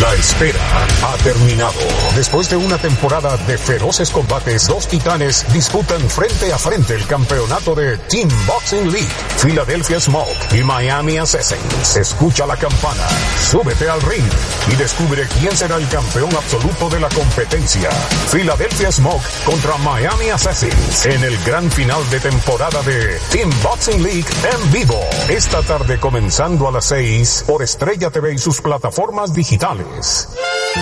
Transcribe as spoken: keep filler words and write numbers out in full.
La espera ha terminado. Después de una temporada de feroces combates, dos titanes disputan frente a frente el campeonato de Team Boxing League. Philadelphia Smoke y Miami Assassins. Escucha la campana, súbete al ring y descubre quién será el campeón absoluto de la competencia. Philadelphia Smoke contra Miami Assassins en el gran final de temporada de Team Boxing League en vivo. Esta tarde comenzando a las seis por Estrella T V y sus plataformas digitales.